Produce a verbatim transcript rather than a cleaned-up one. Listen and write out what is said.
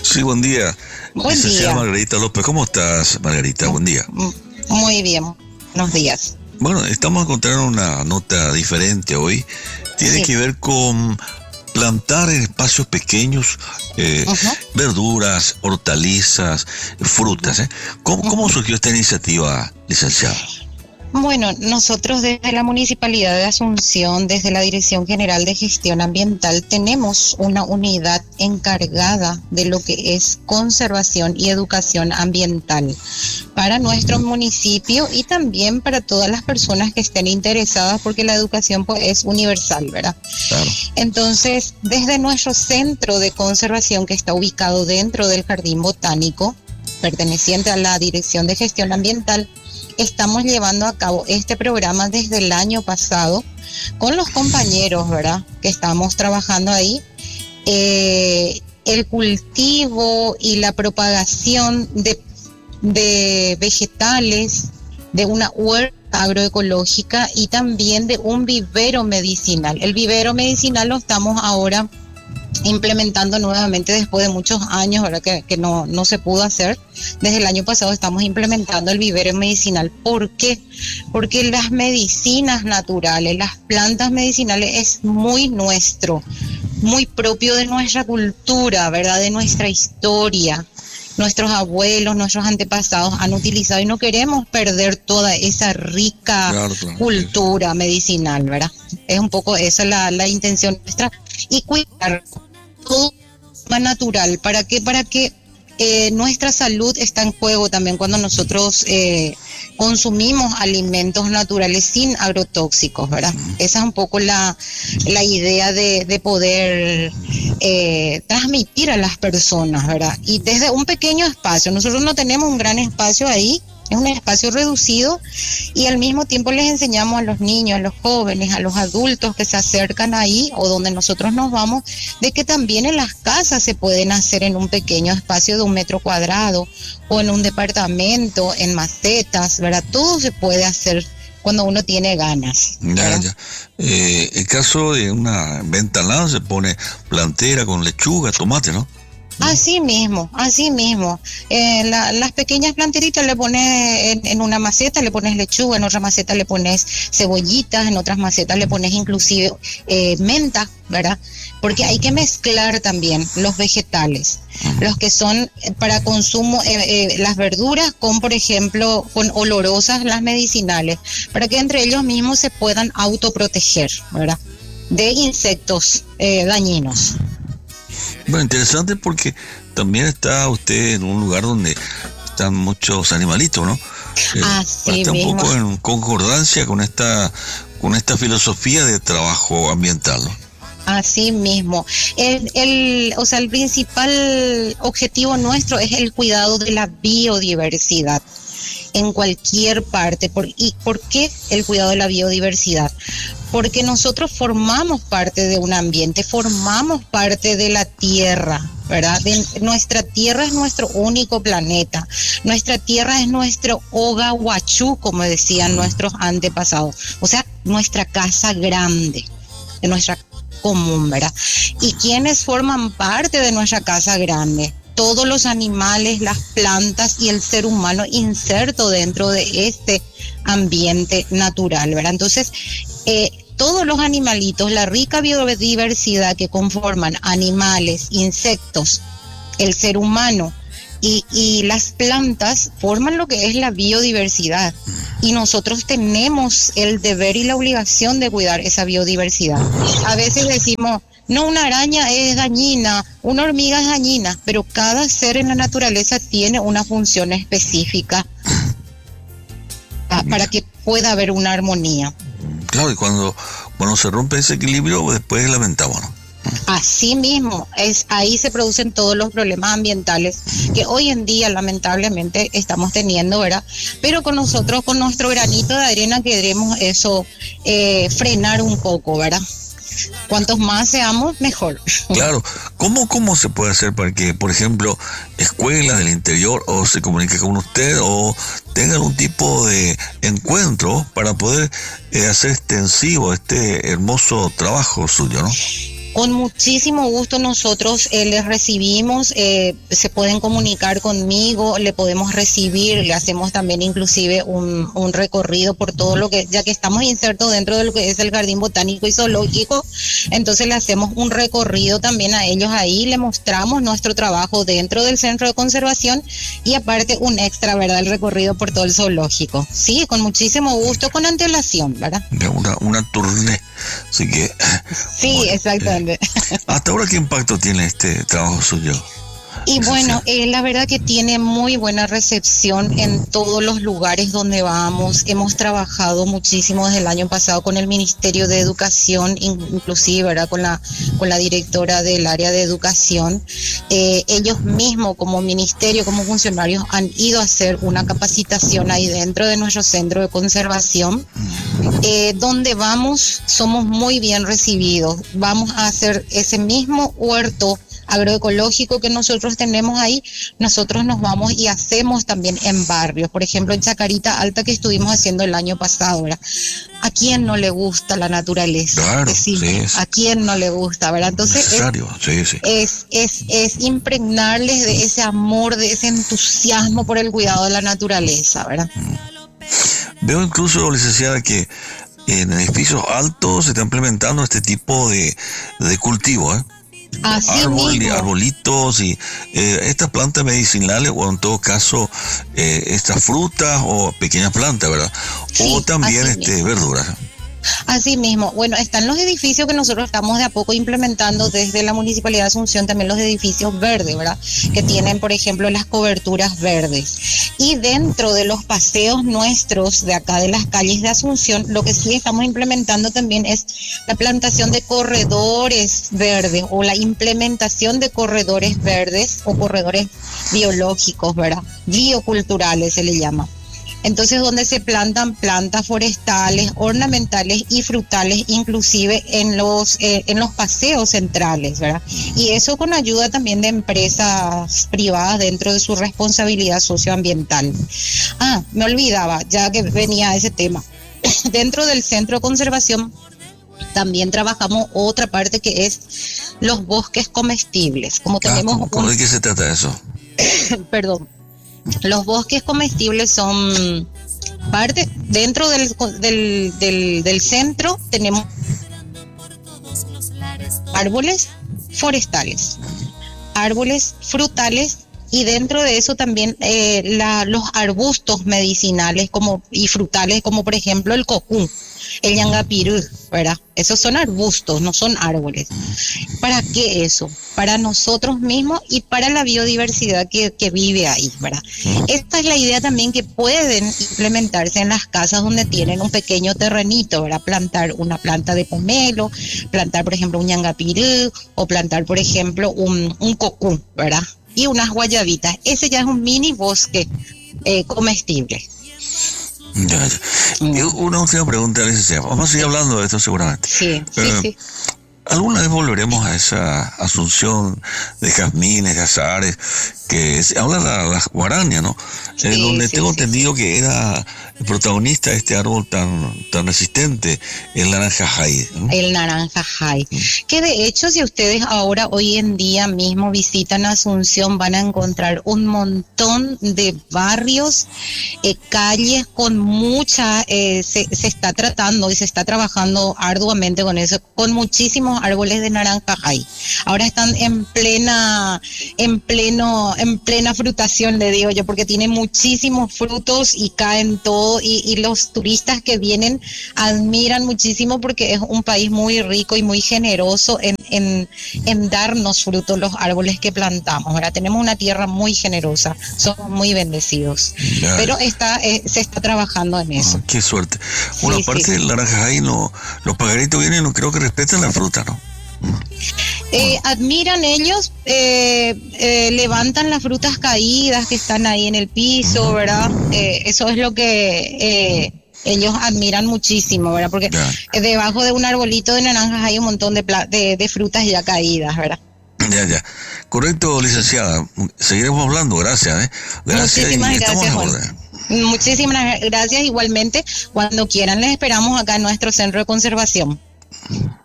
Sí, buen día. Buen Licenciada día. Margarita López, ¿cómo estás, Margarita? Buen día. Muy bien, buenos días. Bueno, estamos encontrando una nota diferente hoy. Tiene Sí. que ver con plantar en espacios pequeños eh, Ujú. verduras, hortalizas, frutas. ¿eh? ¿Cómo, ¿Cómo surgió esta iniciativa, licenciada? Bueno, nosotros desde la Municipalidad de Asunción, desde la Dirección General de Gestión Ambiental, tenemos una unidad encargada de lo que es conservación y educación ambiental para nuestro municipio y también para todas las personas que estén interesadas, porque la educación pues, es universal, ¿verdad? Claro. Entonces, desde nuestro centro de conservación que está ubicado dentro del Jardín Botánico, perteneciente a la Dirección de Gestión Ambiental, estamos llevando a cabo este programa desde el año pasado con los compañeros, ¿verdad?, que estamos trabajando ahí. Eh, el cultivo y la propagación de, de vegetales, de una huerta agroecológica y también de un vivero medicinal. El vivero medicinal lo estamos ahora implementando nuevamente después de muchos años, ¿verdad? Que, que no, no se pudo hacer. Desde el año pasado estamos implementando el vivero medicinal. ¿Por qué? Porque las medicinas naturales, las plantas medicinales es muy nuestro, muy propio de nuestra cultura, ¿verdad? De nuestra historia. Nuestros abuelos, nuestros antepasados han utilizado y no queremos perder toda esa rica Claro, claro. cultura medicinal, ¿verdad? Es un poco esa la, la intención nuestra. Y cuidar todo natural. ¿Para qué? Para que eh, nuestra salud está en juego también cuando nosotros eh, consumimos alimentos naturales sin agrotóxicos, ¿verdad? Esa es un poco la, la idea de, de poder eh, transmitir a las personas, ¿verdad? Y desde un pequeño espacio, nosotros no tenemos un gran espacio ahí, es un espacio reducido y al mismo tiempo les enseñamos a los niños, a los jóvenes, a los adultos que se acercan ahí o donde nosotros nos vamos, de que también en las casas se pueden hacer en un pequeño espacio de un metro cuadrado o en un departamento, en macetas, ¿verdad? Todo se puede hacer cuando uno tiene ganas, Ya, ¿verdad? ya. Eh, el caso de una ventanada se pone plantera con lechuga, tomate, ¿no? Así mismo, así mismo. Eh, la, las pequeñas planteritas le pones en, en una maceta, le pones lechuga, en otra maceta le pones cebollitas, en otras macetas le pones inclusive eh, menta, ¿verdad? Porque hay que mezclar también los vegetales, los que son para consumo, eh, eh, las verduras con, por ejemplo, con olorosas las medicinales, para que entre ellos mismos se puedan autoproteger, ¿verdad? De insectos eh, dañinos. Bueno, interesante porque también está usted en un lugar donde están muchos animalitos, ¿no? Eh, Así está un mismo. poco en concordancia con esta con esta filosofía de trabajo ambiental, ¿no? Así mismo. El, el, o sea, el principal objetivo nuestro es el cuidado de la biodiversidad en cualquier parte. ¿Por, ¿Y por qué el cuidado de la biodiversidad? Porque nosotros formamos parte de un ambiente, formamos parte de la tierra, ¿verdad? De, nuestra tierra es nuestro único planeta, nuestra tierra es nuestro hogar huachú, como decían nuestros antepasados, o sea, nuestra casa grande, de nuestra común, ¿verdad? ¿Y quiénes forman parte de nuestra casa grande? Todos los animales, las plantas y el ser humano inserto dentro de este ambiente natural, ¿verdad? Entonces, eh, todos los animalitos, la rica biodiversidad que conforman animales, insectos, el ser humano y, y las plantas forman lo que es la biodiversidad. Y nosotros tenemos el deber y la obligación de cuidar esa biodiversidad. A veces decimos, no, una araña es dañina, una hormiga es dañina, pero cada ser en la naturaleza tiene una función específica para que pueda haber una armonía. Claro, y cuando, cuando se rompe ese equilibrio, después lamentamos, ¿no? Así mismo, es, ahí se producen todos los problemas ambientales que hoy en día lamentablemente estamos teniendo, ¿verdad? Pero con nosotros, con nuestro granito de arena, queremos eso, eh, frenar un poco, ¿verdad? Cuantos más seamos, mejor. Claro. ¿Cómo, ¿Cómo se puede hacer para que, por ejemplo, escuelas del interior o se comunique con usted o tengan un tipo de encuentro para poder eh, hacer extensivo este hermoso trabajo suyo, ¿no? Con muchísimo gusto nosotros eh, les recibimos, eh, se pueden comunicar conmigo, le podemos recibir, le hacemos también inclusive un, un recorrido por todo lo que, ya que estamos insertos dentro de lo que es el Jardín Botánico y Zoológico, entonces le hacemos un recorrido también a ellos ahí, le mostramos nuestro trabajo dentro del centro de conservación y aparte un extra, ¿verdad? El recorrido por todo el zoológico. Sí, con muchísimo gusto, con antelación, ¿verdad? Una, una tournée, así que... Sí, bueno, exactamente. Eh, ¿hasta ahora qué impacto tiene este trabajo suyo? Y bueno, eh, la verdad que tiene muy buena recepción en todos los lugares donde vamos. Hemos trabajado muchísimo desde el año pasado con el Ministerio de Educación, inclusive, ¿verdad? Con la, con la directora del área de educación. Eh, ellos mismos como ministerio, como funcionarios, han ido a hacer una capacitación ahí dentro de nuestro centro de conservación. Eh, donde vamos, somos muy bien recibidos. Vamos a hacer ese mismo huerto agroecológico que nosotros tenemos ahí, nosotros nos vamos y hacemos también en barrios, por ejemplo en Chacarita Alta que estuvimos haciendo el año pasado, ¿verdad? ¿A quién no le gusta la naturaleza? Claro, sí, sí. ¿A quién no le gusta, verdad? Entonces necesario, es, sí, sí. Es, es, es impregnarles de ese amor, de ese entusiasmo por el cuidado de la naturaleza, ¿verdad? Mm. Veo incluso, licenciada, que en edificios altos se está implementando este tipo de, de cultivo, ¿eh? Así Árbol, mismo. arbolitos y eh, estas plantas medicinales o en todo caso eh, estas frutas o pequeñas plantas, ¿verdad? Sí, o también este mismo. verduras. Así mismo, bueno, están los edificios que nosotros estamos de a poco implementando desde la Municipalidad de Asunción, también los edificios verdes, ¿verdad? Que tienen, por ejemplo, las coberturas verdes. Y dentro de los paseos nuestros de acá de las calles de Asunción, lo que sí estamos implementando también es la plantación de corredores verdes o la implementación de corredores verdes o corredores biológicos, ¿verdad? Bioculturales se le llama. Entonces, donde se plantan plantas forestales, ornamentales y frutales, inclusive en los eh, en los paseos centrales, ¿verdad? Y eso con ayuda también de empresas privadas dentro de su responsabilidad socioambiental. Ah, me olvidaba, ya que venía ese tema. Dentro del centro de conservación también trabajamos otra parte que es los bosques comestibles. Como tenemos Ah, ¿cómo, un... ¿De qué se trata eso? Perdón. Los bosques comestibles son parte, dentro del, del, del, del centro tenemos árboles forestales, árboles frutales y dentro de eso también eh, la, los arbustos medicinales como, y frutales como por ejemplo el cocú, el ñangapirú, ¿verdad? Esos son arbustos, no son árboles. ¿Para qué eso? Para nosotros mismos y para la biodiversidad que, que vive ahí, ¿verdad? Esta es la idea también que pueden implementarse en las casas donde tienen un pequeño terrenito, ¿verdad? Plantar una planta de pomelo, plantar por ejemplo un ñangapirú o plantar por ejemplo un, un cocú, ¿verdad? Y unas guayabitas. Ese ya es un mini bosque eh, comestible. Ya, ya. Y una última pregunta, licenciada. Vamos a seguir hablando de esto seguramente. Sí, sí, eh, sí. ¿Alguna vez volveremos a esa asunción de jazmines, de azahares, que se habla de la, la guaraña, ¿no? Sí, eh, donde sí, tengo sí, entendido sí. que era el protagonista de este árbol tan tan resistente, el naranja jai, ¿no? El naranja jai. Que de hecho, si ustedes ahora, hoy en día mismo visitan Asunción, van a encontrar un montón de barrios, eh, calles con mucha, eh, se, se está tratando y se está trabajando arduamente con eso, con muchísimos árboles de naranja jai. Ahora están en plena, en pleno, en plena frutación, le digo yo, porque tiene muchísimos frutos y caen todo, y, y los turistas que vienen admiran muchísimo porque es un país muy rico y muy generoso en, en, en darnos frutos los árboles que plantamos. Ahora tenemos una tierra muy generosa, somos muy bendecidos, ya. Pero está, eh, se está trabajando en eso. Ah, qué suerte. Bueno, sí, aparte sí. del naranja jai, no, los pajaritos vienen, no creo que respetan la fruta, ¿no? Eh, admiran ellos, eh, eh, levantan las frutas caídas que están ahí en el piso, ¿verdad? Eh, eso es lo que eh, ellos admiran muchísimo, ¿verdad? Porque ya. debajo de un arbolito de naranjas hay un montón de, de, de frutas ya caídas, ¿verdad? Ya, ya. Correcto, licenciada. Seguiremos hablando, gracias. ¿eh? Gracias. Muchísimas y gracias, Juan. Muchísimas gracias igualmente. Cuando quieran les esperamos acá en nuestro centro de conservación.